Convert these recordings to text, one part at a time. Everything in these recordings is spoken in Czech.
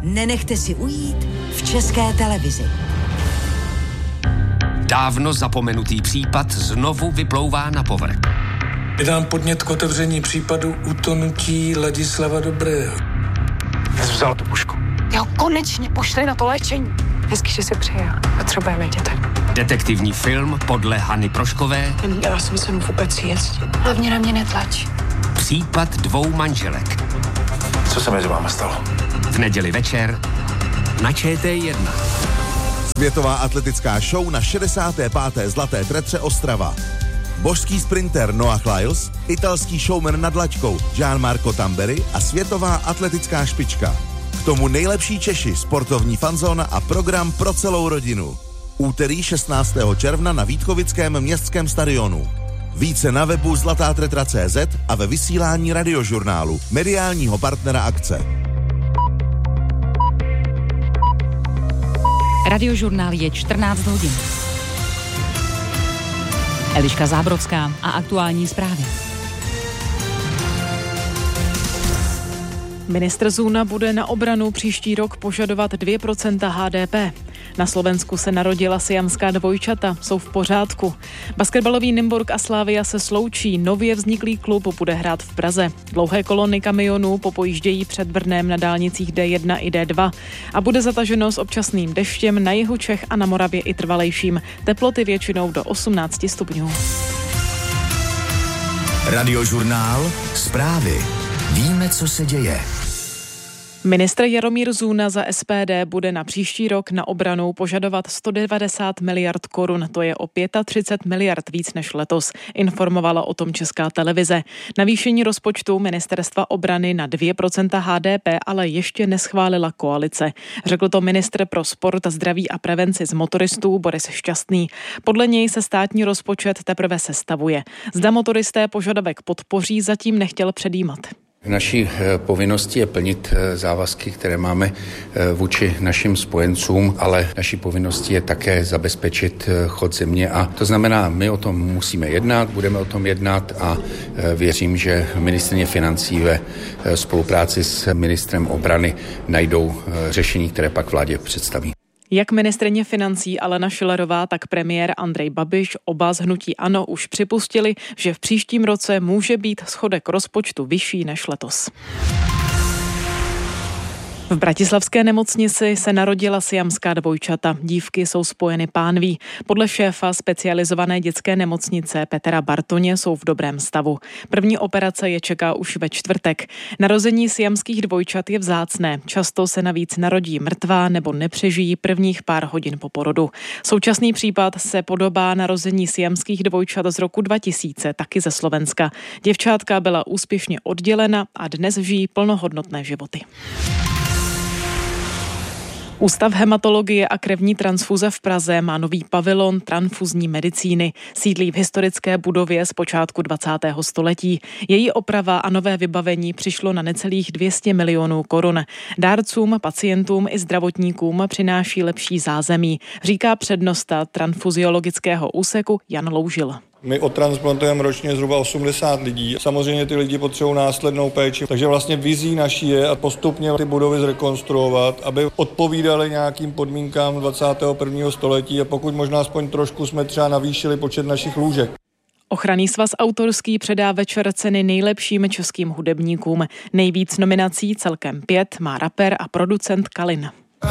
nenechte si ujít v České televizi. Dávno zapomenutý případ znovu vyplouvá na povrch. Vydám podnět k otevření případu utonutí Ladislava Dobrého. Jsi vzal tu pušku. Jo, konečně pošli na to léčení. Hezky, že jsi přijel. Potřebujeme tě tak. Detektivní film podle Hany Proškové. Neměla jsem se vůbec jíst. Hlavně na mě netlač. Případ 2 manželek. Co se mezi váma stalo? V neděli večer na ČT1. Světová atletická show na 65. Zlaté tretře Ostrava. Božský sprinter Noah Lyles, italský showman nad laťkou Gianmarco Tamberi a světová atletická špička. K tomu nejlepší Češi, sportovní fanzóna a program pro celou rodinu. Úterý 16. června na Vítkovickém městském stadionu. Více na webu zlatátretra.cz a ve vysílání Radiožurnálu, mediálního partnera akce. Radiožurnál je 14 hodin. Eliška Zábrodská a aktuální zprávy. Ministr Zuna bude na obranu příští rok požadovat 2% HDP. Na Slovensku se narodila siamská dvojčata, jsou v pořádku. Basketbalový Nymburk a Slavia se sloučí, nově vzniklý klub bude hrát v Praze. Dlouhé kolony kamionů popojíždějí před Brnem na dálnicích D1 i D2 a bude zataženo s občasným deštěm na jihu Čech a na Moravě i trvalejším. Teploty většinou do 18 stupňů. Radiožurnál, zprávy. Víme, co se děje. Ministr Jaromír Zuna za SPD bude na příští rok na obranu požadovat 190 miliard korun, to je o 35 miliard víc než letos, informovala o tom Česká televize. Navýšení rozpočtu ministerstva obrany na 2% HDP ale ještě neschválila koalice. Řekl to ministr pro sport, zdraví a prevenci z motoristů Boris Šťastný. Podle něj se státní rozpočet teprve sestavuje. Zda motoristé požadavek podpoří, zatím nechtěl předjímat. Naší povinností je plnit závazky, které máme vůči našim spojencům, ale naší povinností je také zabezpečit chod země a to znamená, my o tom musíme jednat, budeme o tom jednat a věřím, že ministryně financí ve spolupráci s ministrem obrany najdou řešení, které pak vládě představí. Jak ministryně financí Alena Schillerová, tak premiér Andrej Babiš, oba z hnutí ANO, už připustili, že v příštím roce může být schodek rozpočtu vyšší než letos. V bratislavské nemocnici se narodila siamská dvojčata. Dívky jsou spojeny pánví. Podle šéfa specializované dětské nemocnice Petra Bartoně jsou v dobrém stavu. První operace je čeká už ve čtvrtek. Narození siamských dvojčat je vzácné. Často se navíc narodí mrtvá nebo nepřežijí prvních pár hodin po porodu. Současný případ se podobá narození siamských dvojčat z roku 2000, taky ze Slovenska. Děvčátka byla úspěšně oddělena a dnes žijí plnohodnotné životy. Ústav hematologie a krevní transfuze v Praze má nový pavilon transfuzní medicíny. Sídlí v historické budově z počátku 20. století. Její oprava a nové vybavení přišlo na necelých 200 milionů korun. Dárcům, pacientům i zdravotníkům přináší lepší zázemí, říká přednosta transfuziologického úseku Jan Loužil. My odtransplantujeme ročně zhruba 80 lidí. Samozřejmě ty lidi potřebují následnou péči, takže vlastně vizí naší je a postupně ty budovy zrekonstruovat, aby odpovídaly nějakým podmínkám 21. století a pokud možná aspoň trošku jsme třeba navýšili počet našich lůžek. Ochranný svaz autorský předá večer ceny nejlepším českým hudebníkům. Nejvíc nominací, celkem 5, má rapper a producent Kalin.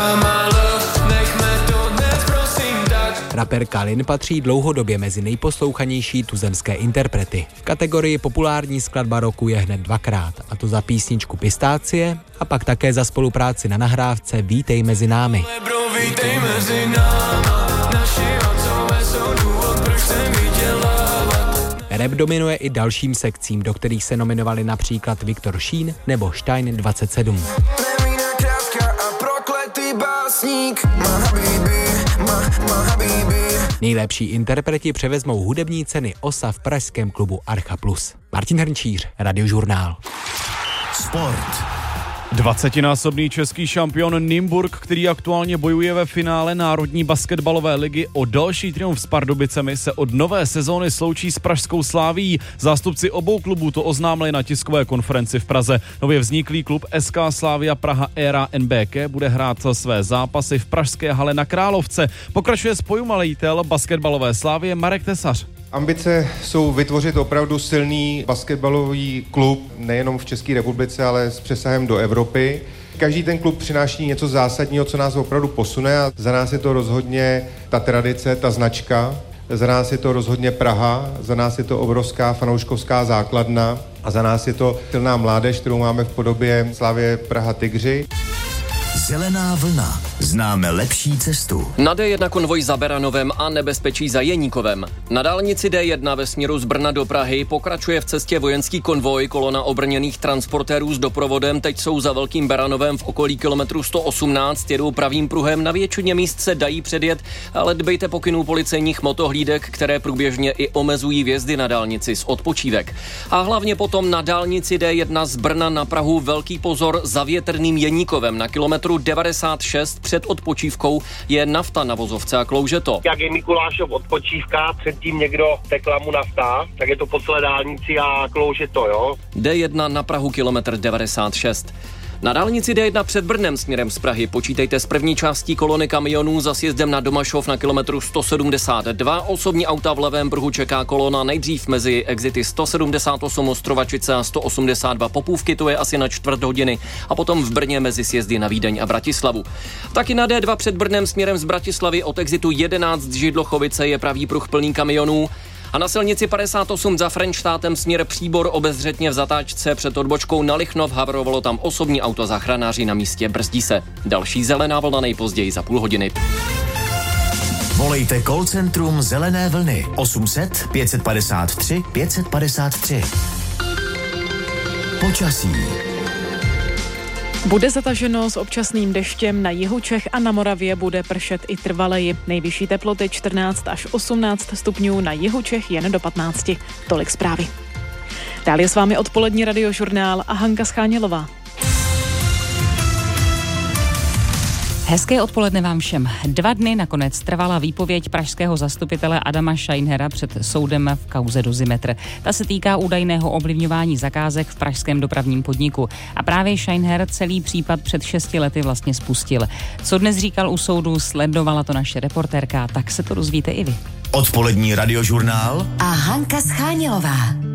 Rapper Kalin patří dlouhodobě mezi nejposlouchanější tuzemské interprety. V kategorii populární skladba roku je hned 2krát, a to za písničku Pistácie a pak také za spolupráci na nahrávce Vítej mezi námi. Rap dominuje i dalším sekcím, do kterých se nominovali například Viktor Šín nebo Stein 27. Nejlepší interpreti převezmou hudební ceny OSA v pražském klubu Archa Plus. Martin Hrnčíř, Radiožurnál. Sport. 20násobný český šampion Nymburk, který aktuálně bojuje ve finále Národní basketbalové ligy o další triumf s Pardubicemi, se od nové sezóny sloučí s pražskou Slavií. Zástupci obou klubů to oznámili na tiskové konferenci v Praze. Nově vzniklý klub SK Slavia Praha éra NBK bude hrát své zápasy v pražské hale na Královce. Pokračuje spojumalitel basketbalové Slavie Marek Tesař. Ambice jsou vytvořit opravdu silný basketbalový klub, nejenom v České republice, ale s přesahem do Evropy. Každý ten klub přináší něco zásadního, co nás opravdu posune a za nás je to rozhodně ta tradice, ta značka. Za nás je to rozhodně Praha, za nás je to obrovská fanouškovská základna a za nás je to silná mládež, kterou máme v podobě Slavie Praha Tygři. Zelená vlna. Známe lepší cestu. Na D1 konvoj za Beranovem a nebezpečí za Jeníkovem. Na dálnici D1 ve směru z Brna do Prahy pokračuje v cestě vojenský konvoj. Kolona obrněných transportérů s doprovodem teď jsou za Velkým Beranovem v okolí kilometru 118. Jedou pravým pruhem, na většině míst se dají předjet, ale dbejte pokynů policejních motohlídek, které průběžně i omezují vjezdy na dálnici z odpočívek. A hlavně potom na dálnici D1 z Brna na Prahu velký pozor za Větrným Jeníkovem. Na kilometru 96 před odpočívkou je nafta na vozovce a klouže to. Jak je Mikulášov odpočívka, předtím někdo tekla mu nafta, tak je to po celé dálnici a klouže to, jo. D1 na Prahu kilometr 96. Na dálnici D1 před Brnem směrem z Prahy počítejte s první částí kolony kamionů za sjezdem na Domašov na kilometru 172. Osobní auta v levém pruhu čeká kolona nejdřív mezi exity 178 Ostrovačice a 182 Popůvky, to je asi na čtvrt hodiny, a potom v Brně mezi sjezdy na Vídeň a Bratislavu. Taky na D2 před Brnem směrem z Bratislavy od exitu 11 Židlochovice je pravý pruh plný kamionů. A na silnici 58 za Frenštátem směr Příbor obezřetně v zatáčce před odbočkou na Lichnov havrovalo tam osobní auto, záchranáři na místě brzdí se. Další zelená vlna nejpozději za půl hodiny. Volejte call centrum Zelené vlny 800 553 553. Počasí. Bude zataženo s občasným deštěm, na jihu Čech a na Moravě bude pršet i trvaleji. Nejvyšší teploty 14 až 18 stupňů, na jihu Čech jen do 15. Tolik zprávy. Dál je s vámi odpolední radiožurnál a Hanka Schánělová. Hezké odpoledne vám všem. 2 dny nakonec trvala výpověď pražského zastupitele Adama Scheinera před soudem v kauze Dozimetr. Ta se týká údajného ovlivňování zakázek v pražském dopravním podniku. A právě Scheinher celý případ před 6 lety vlastně spustil. Co dnes říkal u soudu, sledovala to naše reportérka, tak se to dozvíte i vy. Odpolední radiožurnál a Hanka Schánělová.